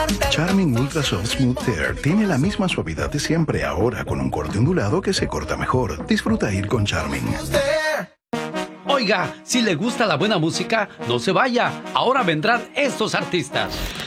Charming Ultra Soft Smooth Hair tiene la misma suavidad de siempre, ahora con un corte ondulado que se corta mejor. Disfruta ir con Charming. Oiga, si le gusta la buena música, no se vaya. Ahora vendrán estos artistas.